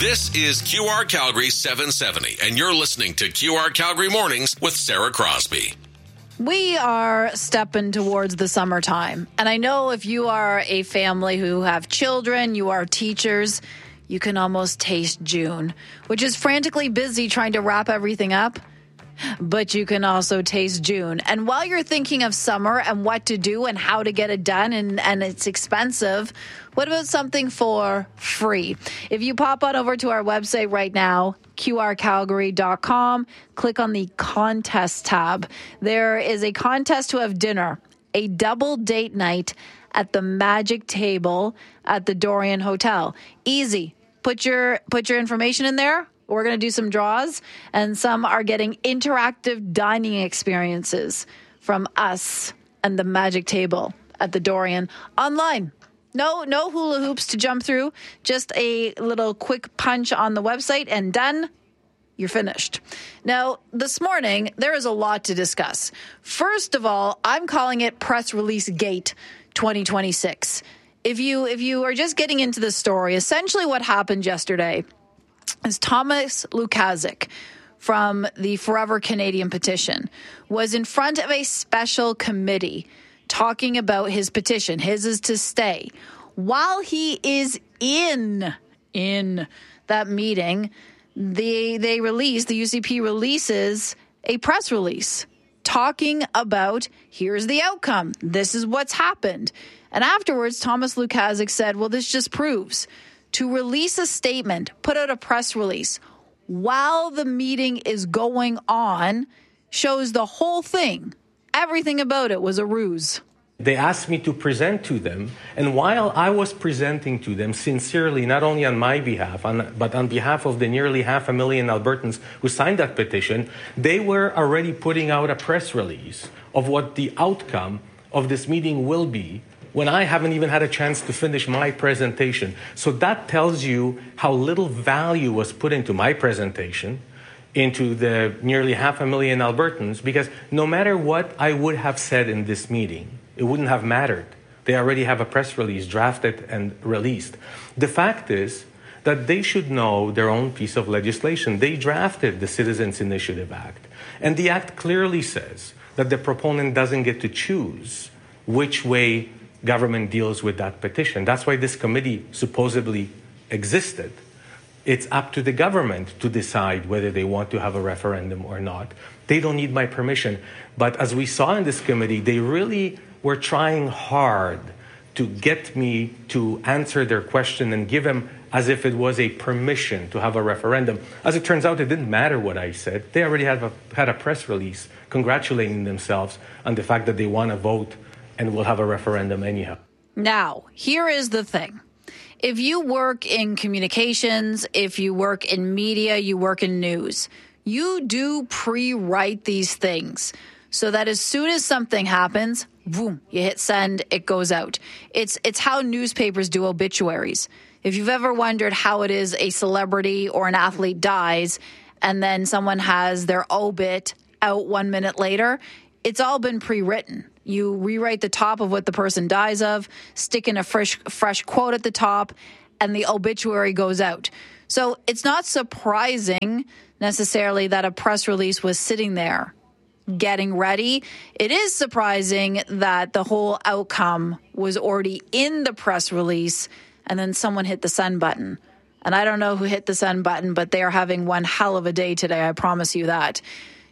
This is QR Calgary 770, and you're listening to QR Calgary Mornings with Sarah Crosby. We are stepping towards the summertime, and I know if you are a family who have children, you are teachers, you can almost taste June, which is frantically busy trying to wrap everything up. But you can also taste June. And while you're thinking of summer and what to do and how to get it done, and it's expensive, what about something for free? If you pop on over to our website right now, qrcalgary.com, click on the contest tab. There is a contest to have dinner, a double date night at the Magic Table at the Dorian Hotel. Easy. Put your information in there. We're going to do some draws, and some are getting interactive dining experiences from us and the Magic Table at the Dorian online. No hula hoops to jump through, just a little quick punch on the website and done. You're finished. Now, this morning, there is a lot to discuss. First of all, I'm calling it Press Release Gate 2026. If you are just getting into the story, essentially what happened yesterday is Thomas Lukaszuk from the Forever Canadian petition was in front of a special committee talking about his petition. His is to stay. While he is in that meeting, the UCP releases a press release talking about, here's the outcome. This is what's happened. And afterwards, Thomas Lukaszuk said, well, this just proves to release a statement, put out a press release while the meeting is going on shows the whole thing. Everything about it was a ruse. They asked me to present to them, and while I was presenting to them sincerely, not only on my behalf, but on behalf of the nearly 500,000 Albertans who signed that petition, they were already putting out a press release of what the outcome of this meeting will be, when I haven't even had a chance to finish my presentation. So that tells you how little value was put into my presentation, into the nearly 500,000 Albertans, because no matter what I would have said in this meeting, it wouldn't have mattered. They already have a press release drafted and released. The fact is that they should know their own piece of legislation. They drafted the Citizens Initiative Act, and the act clearly says that the proponent doesn't get to choose which way government deals with that petition. That's why this committee supposedly existed. It's up to the government to decide whether they want to have a referendum or not. They don't need my permission. But as we saw in this committee, they really were trying hard to get me to answer their question and give them as if it was a permission to have a referendum. As it turns out, it didn't matter what I said. They already had a press release congratulating themselves on the fact that they want to vote and we'll have a referendum anyhow. Now, here is the thing. If you work in communications, if you work in media, you work in news, you do pre-write these things so that as soon as something happens, boom, you hit send, it goes out. It's how newspapers do obituaries. If you've ever wondered how it is a celebrity or an athlete dies and then someone has their obit out 1 minute later, it's all been pre-written. You rewrite the top of what the person dies of, stick in a fresh quote at the top, and the obituary goes out. So it's not surprising necessarily that a press release was sitting there getting ready. It is surprising that the whole outcome was already in the press release and then someone hit the send button. And I don't know who hit the send button, but they are having one hell of a day today, I promise you that.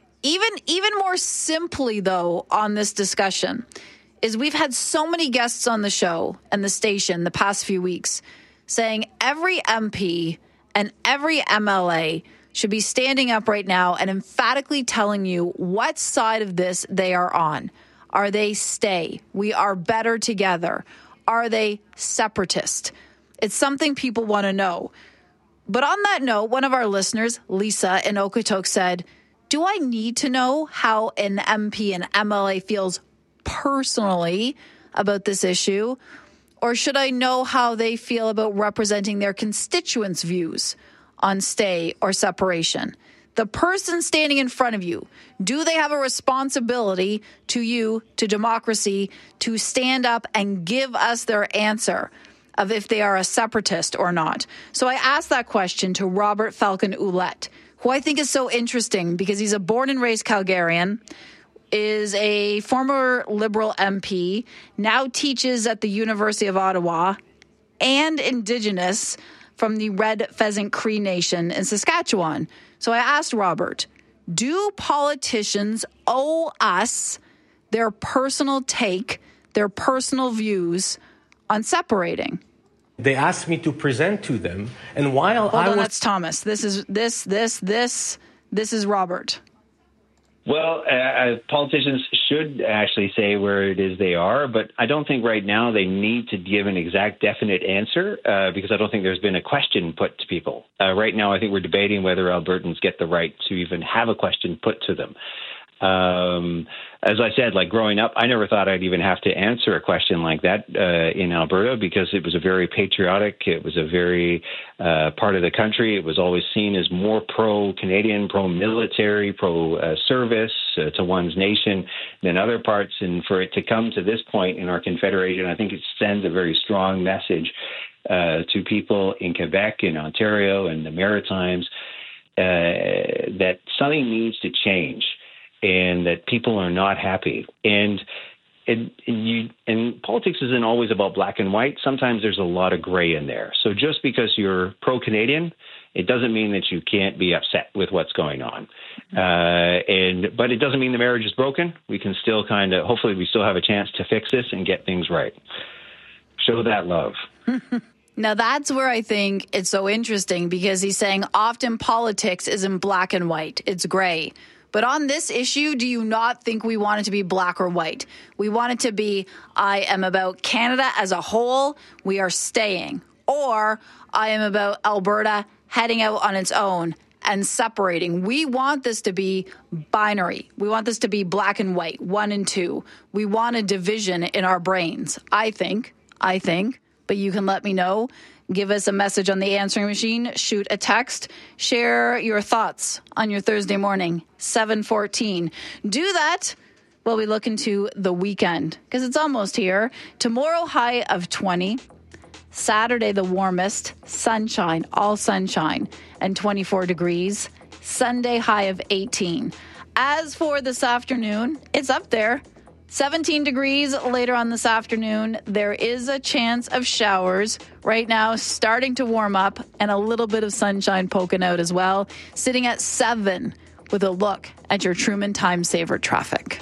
Even more simply, though, on this discussion, is we've had so many guests on the show and the station the past few weeks saying every MP and every MLA should be standing up right now and emphatically telling you what side of this they are on. Are they stay? We are better together. Are they separatist? It's something people want to know. But on that note, one of our listeners, Lisa in Okotoks, said, do I need to know how an MP and MLA feels personally about this issue? Or should I know how they feel about representing their constituents' views on stay or separation? The person standing in front of you, do they have a responsibility to you, to democracy, to stand up and give us their answer of if they are a separatist or not. So I asked that question to Robert Falcon Ouellette, who I think is so interesting because he's a born and raised Calgarian, is a former Liberal MP, now teaches at the University of Ottawa, and Indigenous from the Red Pheasant Cree Nation in Saskatchewan. So I asked Robert, do politicians owe us their personal take, their personal views on separating? They asked me to present to them, and while that's Thomas. This is Robert. Well, politicians should actually say where it is they are, but I don't think right now they need to give an exact definite answer because I don't think there's been a question put to people. Right now, I think we're debating whether Albertans get the right to even have a question put to them. As I said, like growing up, I never thought I'd even have to answer a question like that in Alberta because it was a very patriotic, it was a very part of the country. It was always seen as more pro-Canadian, pro-military, pro-service to one's nation than other parts. And for it to come to this point in our confederation, I think it sends a very strong message to people in Quebec, in Ontario, and the Maritimes that something needs to change. And that people are not happy. And politics isn't always about black and white. Sometimes there's a lot of gray in there. So just because you're pro-Canadian, it doesn't mean that you can't be upset with what's going on. But it doesn't mean the marriage is broken. We can still hopefully we still have a chance to fix this and get things right. Show that love. Now, that's where I think it's so interesting because he's saying often politics isn't black and white. It's gray. But on this issue, do you not think we want it to be black or white? We want it to be, I am about Canada as a whole, we are staying. Or I am about Alberta heading out on its own and separating. We want this to be binary. We want this to be black and white, 1 and 2. We want a division in our brains, I think, but you can let me know. Give us a message on the answering machine, shoot a text, share your thoughts on your Thursday morning, 7:14. Do that while we look into the weekend, because it's almost here. Tomorrow, high of 20. Saturday, the warmest, sunshine, all sunshine, and 24 degrees. Sunday, high of 18. As for this afternoon, it's up there. 17 degrees later on this afternoon. There is a chance of showers. Right now, starting to warm up and a little bit of sunshine poking out as well. Sitting at 7 with a look at your Truman Time Saver traffic.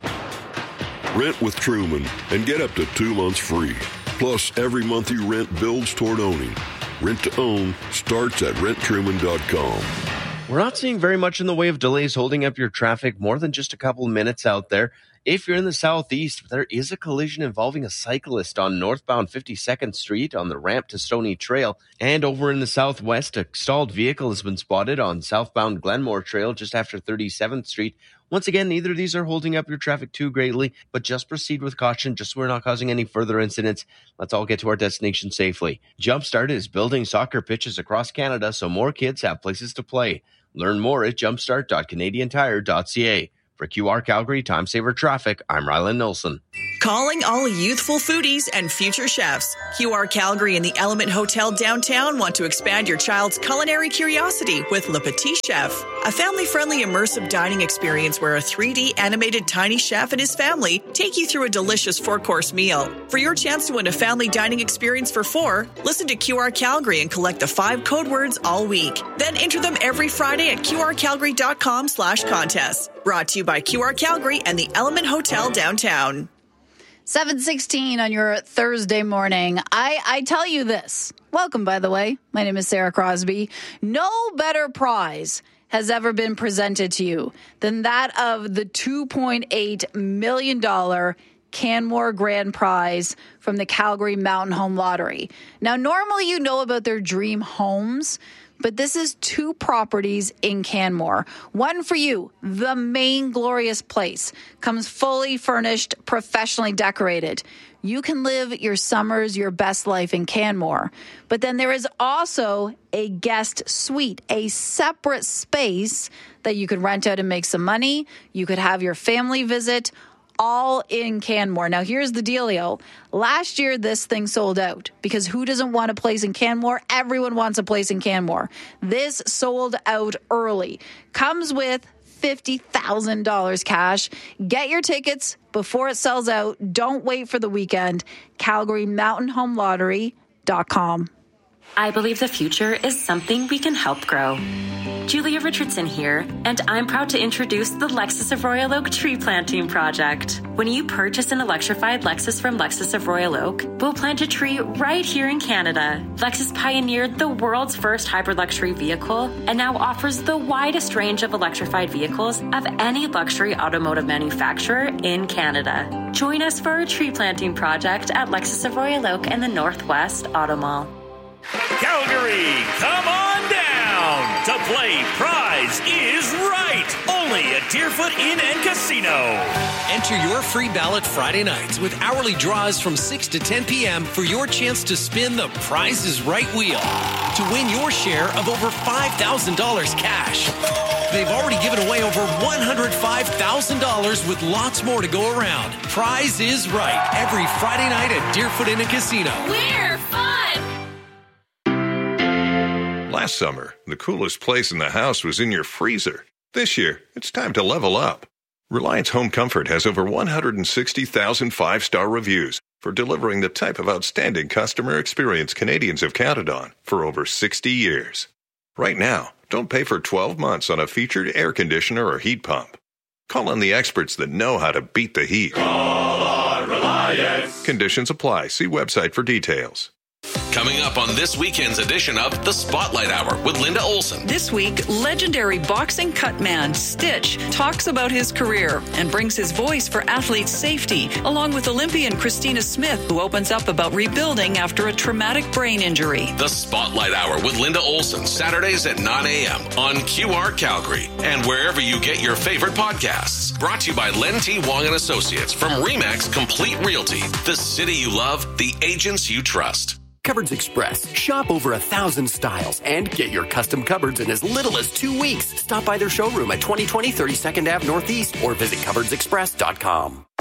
Rent with Truman and get up to 2 months free. Plus, every month you rent builds toward owning. Rent to own starts at renttruman.com. We're not seeing very much in the way of delays holding up your traffic, more than just a couple minutes out there. If you're in the southeast, there is a collision involving a cyclist on northbound 52nd Street on the ramp to Stony Trail. And over in the southwest, a stalled vehicle has been spotted on southbound Glenmore Trail just after 37th Street. Once again, neither of these are holding up your traffic too greatly, but just proceed with caution just so we're not causing any further incidents. Let's all get to our destination safely. Jumpstart is building soccer pitches across Canada so more kids have places to play. Learn more at jumpstart.canadiantire.ca. For QR Calgary Time Saver Traffic, I'm Ryland Nilsson. Calling all youthful foodies and future chefs. QR Calgary and the Element Hotel downtown want to expand your child's culinary curiosity with Le Petit Chef, a family-friendly immersive dining experience where a 3D animated tiny chef and his family take you through a delicious 4-course meal. For your chance to win a family dining experience for 4, listen to QR Calgary and collect the 5 code words all week. Then enter them every Friday at qrcalgary.com/contest. Brought to you by QR Calgary and the Element Hotel downtown. 7:16 on your Thursday morning. I tell you this. Welcome, by the way. My name is Sarah Crosby. No better prize has ever been presented to you than that of the $2.8 million Canmore Grand Prize from the Calgary Mountain Home Lottery. Now, normally you know about their dream homes, but this is 2 properties in Canmore. One for you, the main glorious place. Comes fully furnished, professionally decorated. You can live your summers, your best life in Canmore. But then there is also a guest suite, a separate space that you could rent out and make some money. You could have your family visit. all in Canmore. Now, here's the dealio. Last year, this thing sold out because who doesn't want a place in Canmore? Everyone wants a place in Canmore. This sold out early. Comes with $50,000 cash. Get your tickets before it sells out. Don't wait for the weekend. CalgaryMountainHomeLottery.com. I believe the future is something we can help grow. Julia Richardson here, and I'm proud to introduce the Lexus of Royal Oak Tree Planting Project. When you purchase an electrified Lexus from Lexus of Royal Oak, we'll plant a tree right here in Canada. Lexus pioneered the world's first hybrid luxury vehicle and now offers the widest range of electrified vehicles of any luxury automotive manufacturer in Canada. Join us for our tree planting project at Lexus of Royal Oak and the Northwest Auto Mall. Calgary, come on down to play Prize is Right, only at Deerfoot Inn and Casino. Enter your free ballot Friday nights with hourly draws from 6 to 10 p.m. for your chance to spin the Prize is Right wheel to win your share of over $5,000 cash. They've already given away over $105,000 with lots more to go around. Prize is Right, every Friday night at Deerfoot Inn and Casino. We're fun! Last summer, the coolest place in the house was in your freezer. This year, it's time to level up. Reliance Home Comfort has over 160,000 five-star reviews for delivering the type of outstanding customer experience Canadians have counted on for over 60 years. Right now, don't pay for 12 months on a featured air conditioner or heat pump. Call on the experts that know how to beat the heat. Call on Reliance. Conditions apply. See website for details. Coming up on this weekend's edition of The Spotlight Hour with Linda Olson. This week, legendary boxing cutman Stitch talks about his career and brings his voice for athletes' safety, along with Olympian Christina Smith, who opens up about rebuilding after a traumatic brain injury. The Spotlight Hour with Linda Olson, Saturdays at 9 a.m. on QR Calgary and wherever you get your favorite podcasts. Brought to you by Len T. Wong and Associates from RE/MAX Complete Realty. The city you love, the agents you trust. Cupboards Express. Shop over 1,000 styles and get your custom cupboards in as little as 2 weeks. Stop by their showroom at 2020 32nd Ave Northeast or visit cupboardsexpress.com.